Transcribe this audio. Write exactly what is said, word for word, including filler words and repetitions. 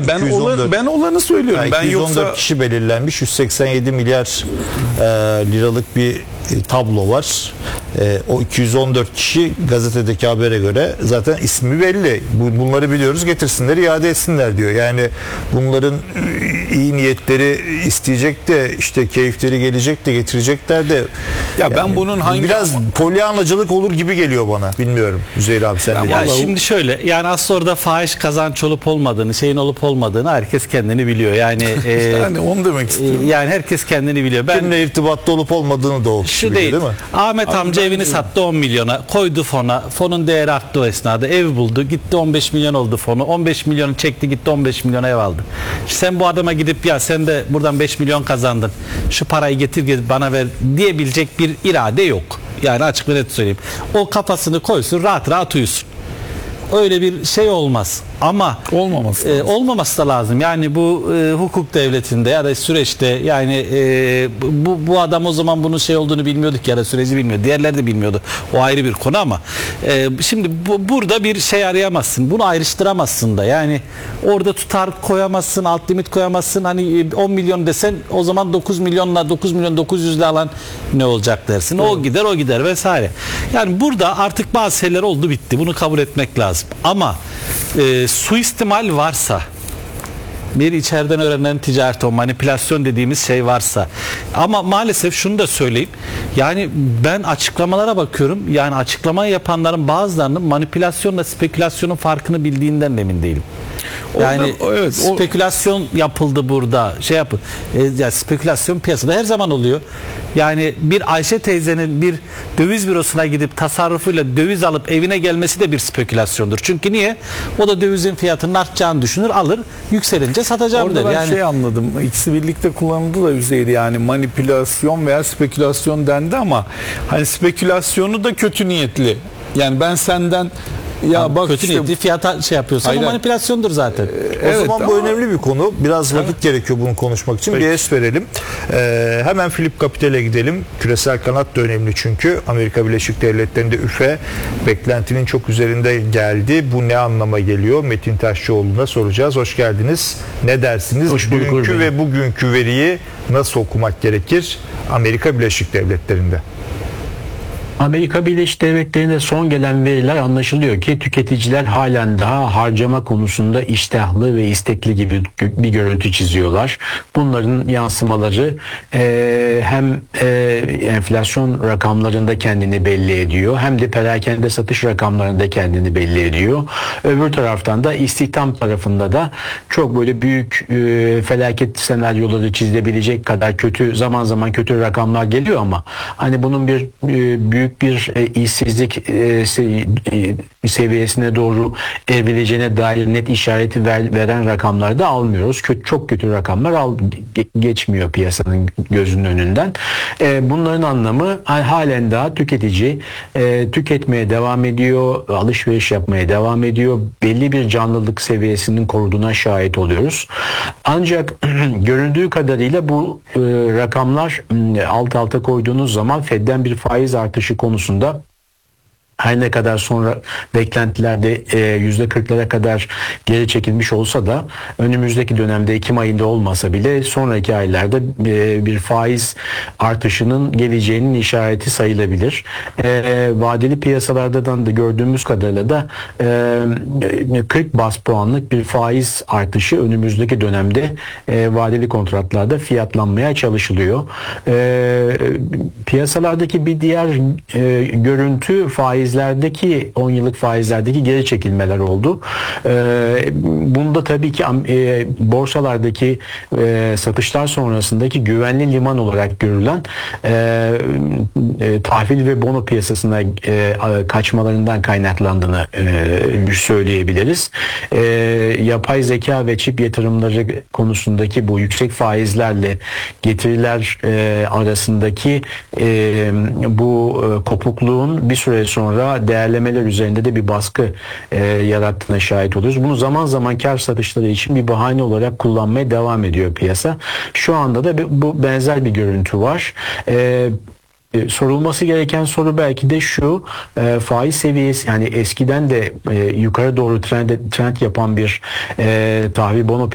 ben iki yüz on dört, olan, ben olanı söylüyorum. yani ben iki yüz on dört yoksa kişi belirlenmiş. yüz seksen yedi milyar e, liralık bir e, tablo var. E, o iki yüz on dört kişi gazetedeki habere göre zaten ismi belli. Bu, bunları biliyoruz, getirsinler, iade etsinler diyor. Yani bunların e, iyi niyetleri isteyecek de işte keyifleri gelecek de getirecekler de. ya Yani ben bunun hangi biraz polyanlacılık olur gibi geliyor bana. Bilmiyorum. Üzeyir abi sen de. Ya Vallahi- şimdi şöyle, yani aslında orada fahiş kazanç olup olmadığını, şeyin olup olmadığını herkes kendini biliyor. Yani e, yani onu demek e, istiyorum. yani herkes kendini biliyor. Ben Kimle irtibatta olup olmadığını da o kişi şu biliyor, değil. değil mi? Ahmet Abi amca ben evini de- sattı on milyona, koydu fona. Fonun değeri arttı o esnada. Ev buldu, gitti on beş milyon oldu fonu. on beş milyonu çekti, gitti on beş milyona ev aldı. Sen bu adama gidip ya sen de buradan beş milyon kazandın, şu parayı getir getir bana ver diyebilecek bir irade yok. Yani açık ve net söyleyeyim. O kafasını koysun, rahat rahat uyusun. Öyle bir şey olmaz. Ama Olmaması e, lazım. olmaması da lazım. Yani bu e, hukuk devletinde ya da süreçte, yani e, bu bu adam o zaman bunun şey olduğunu bilmiyorduk ya da süreci bilmiyor. Diğerleri de bilmiyordu. O ayrı bir konu ama e, şimdi bu, burada bir şey arayamazsın. Bunu ayrıştıramazsın da. Yani orada tutar koyamazsın, alt limit koyamazsın. Hani e, on milyon desen o zaman dokuz milyonla dokuz milyon dokuz yüzle alan ne olacak dersin. O gider o gider vesaire. Yani burada artık bazı şeyler oldu bitti. Bunu kabul etmek lazım. Ama e, suistimal varsa, bir içeriden öğrenen ticaret, o manipülasyon dediğimiz şey varsa, ama maalesef şunu da söyleyeyim, yani ben açıklamalara bakıyorum, yani açıklama yapanların bazılarının manipülasyonla spekülasyonun farkını bildiğinden emin değilim. Yani Orada- evet, o- spekülasyon yapıldı burada, şey yapın. E, yani spekülasyon piyasada her zaman oluyor. Yani bir Ayşe teyzenin bir döviz bürosuna gidip tasarrufuyla döviz alıp evine gelmesi de bir spekülasyondur. Çünkü niye? O da dövizin fiyatının artacağını düşünür, alır, yükselince satacağım Orada der. ben Yani şey anladım. İkisi birlikte kullanıldı da Üzeyir, yani manipülasyon veya spekülasyon dendi ama hani spekülasyonu da kötü niyetli. Yani ben senden ya bak kötü işte niyetli fiyata şey yapıyorsan Hayır, o manipülasyondur zaten. O evet, zaman bu ama- önemli bir konu. Biraz vakit gerekiyor bunu konuşmak için. Peki. Bir es verelim. Ee, hemen Philip Capital'e gidelim. Küresel kanat da önemli çünkü. Amerika Birleşik Devletleri'nde üfe beklentinin çok üzerinde geldi. Bu ne anlama geliyor? Metin Taşçıoğlu'na soracağız. Hoş geldiniz. Ne dersiniz? Hoş bulduk Dünkü Uğur Bey. ve bugünkü veriyi nasıl okumak gerekir Amerika Birleşik Devletleri'nde? Amerika Birleşik Devletleri'nde son gelen veriler anlaşılıyor ki tüketiciler halen daha harcama konusunda iştahlı ve istekli gibi bir görüntü çiziyorlar. Bunların yansımaları e, hem e, enflasyon rakamlarında kendini belli ediyor, hem de perakende satış rakamlarında kendini belli ediyor. Öbür taraftan da istihdam tarafında da çok böyle büyük e, felaket senaryoları çizilebilecek kadar kötü, zaman zaman kötü rakamlar geliyor ama hani bunun bir e, büyük bir e, işsizlik e, se- e, seviyesine doğru evrileceğine dair net işareti ver, veren rakamları da almıyoruz. Kötü, çok kötü rakamlar al, ge- geçmiyor piyasanın gözünün önünden. E, bunların anlamı halen daha tüketici e, tüketmeye devam ediyor, alışveriş yapmaya devam ediyor. Belli bir canlılık seviyesinin koruduğuna şahit oluyoruz. Ancak göründüğü kadarıyla bu e, rakamlar e, alt alta koyduğunuz zaman Fed'den bir faiz artışı konusunda her ne kadar sonra beklentilerde e, yüzde kırklara kadar geri çekilmiş olsa da önümüzdeki dönemde Ekim ayında olmasa bile sonraki aylarda e, bir faiz artışının geleceğinin işareti sayılabilir. E, vadeli piyasalardan da gördüğümüz kadarıyla da e, kırk bas puanlık bir faiz artışı önümüzdeki dönemde e, vadeli kontratlarda fiyatlanmaya çalışılıyor. E, piyasalardaki bir diğer e, görüntü faiz faizlerdeki on yıllık faizlerdeki geri çekilmeler oldu. Ee, bunda tabii ki e, borsalardaki e, satışlar sonrasındaki güvenli liman olarak görülen e, e, tahvil ve bono piyasasına e, kaçmalarından kaynaklandığını e, söyleyebiliriz. E, yapay zeka ve çip yatırımları konusundaki bu yüksek faizlerle getiriler e, arasındaki e, bu e, kopukluğun bir süre sonra değerlemeler üzerinde de bir baskı e, yarattığına şahit oluyoruz. Bunu zaman zaman kar satışları için bir bahane olarak kullanmaya devam ediyor piyasa. Şu anda da bu benzer bir görüntü var. E, E, sorulması gereken soru belki de şu: e, faiz seviyesi, yani eskiden de e, yukarı doğru trend, trend yapan bir e, tahvil bono